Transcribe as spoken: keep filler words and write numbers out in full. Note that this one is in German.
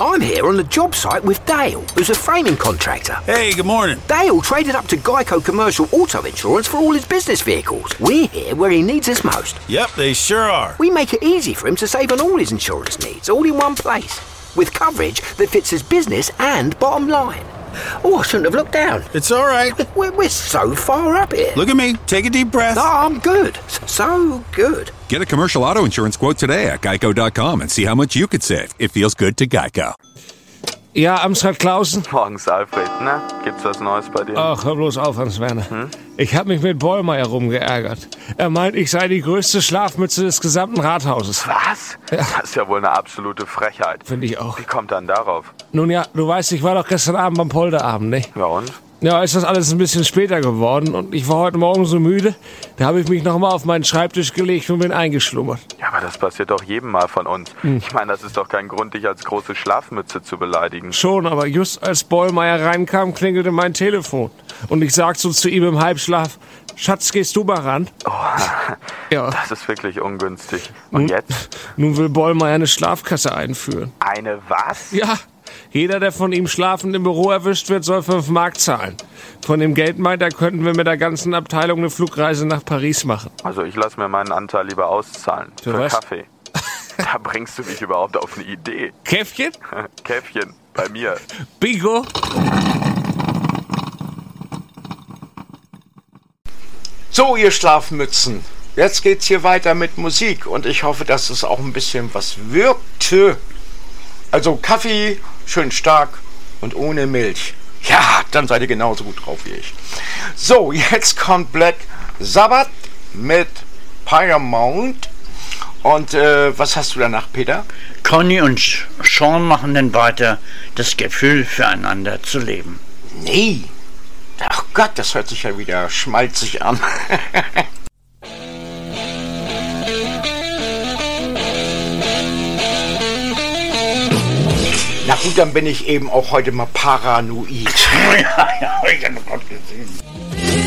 I'm here on the job site with Dale, who's a framing contractor. Hey, good morning. Dale traded up to Geico Commercial Auto Insurance for all his business vehicles. We're here where he needs us most. Yep, they sure are. We make it easy for him to save on all his insurance needs, all in one place, with coverage that fits his business and bottom line. Oh, I shouldn't have looked down. It's all right. We're, we're so far up here. Look at me. Take a deep breath. No, I'm good. So good. Get a commercial auto insurance quote today at geico dot com and see how much you could save. It feels good to Geico. Ja, Amtsrat Clausen? Morgens, Alfred. Na, gibt's was Neues bei dir? Ach, hör bloß auf, Hans-Werner. Hm? Ich hab mich mit Bollmeier rumgeärgert. Er meint, ich sei die größte Schlafmütze des gesamten Rathauses. Was? Ja. Das ist ja wohl eine absolute Frechheit. Finde ich auch. Wie kommt er dann darauf? Nun ja, du weißt, ich war doch gestern Abend beim Polterabend, ne? Ja und? Ja, ist das alles ein bisschen später geworden und ich war heute Morgen so müde, da habe ich mich nochmal auf meinen Schreibtisch gelegt und bin eingeschlummert. Ja, aber das passiert doch jedem Mal von uns. Hm. Ich meine, das ist doch kein Grund, dich als große Schlafmütze zu beleidigen. Schon, aber just als Bollmeier reinkam, klingelte mein Telefon. Und ich sag so zu ihm im Halbschlaf, Schatz, gehst du mal ran? Oh, ja. Das ist wirklich ungünstig. Und nun, jetzt? Nun will Bollmeier eine Schlafkasse einführen. Eine was? Ja. Jeder, der von ihm schlafend im Büro erwischt wird, soll fünf Mark zahlen. Von dem Geld meint er, könnten wir mit der ganzen Abteilung eine Flugreise nach Paris machen. Also ich lasse mir meinen Anteil lieber auszahlen. Für, Für was? Kaffee. Da bringst du mich überhaupt auf eine Idee. Käffchen? Käffchen, bei mir. Bingo. So, ihr Schlafmützen. Jetzt geht's hier weiter mit Musik und ich hoffe, dass es auch ein bisschen was wirkte. Also Kaffee, schön stark und ohne Milch. Ja, dann seid ihr genauso gut drauf wie ich. So, jetzt kommt Black Sabbath mit Paramount. Und äh, was hast du danach, Peter? Conny und Sean machen dann weiter, das Gefühl füreinander zu leben. Nee. Ach Gott, das hört sich ja wieder schmalzig an. Na gut, dann bin ich eben auch heute mal paranoid. Ja, ja, hab ich ja noch gesehen.